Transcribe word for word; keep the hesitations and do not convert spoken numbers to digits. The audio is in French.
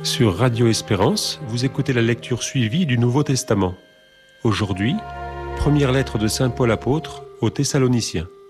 Sur Radio Espérance, vous écoutez la lecture suivie du Nouveau Testament. Aujourd'hui, première lettre de saint Paul apôtre aux Thessaloniciens.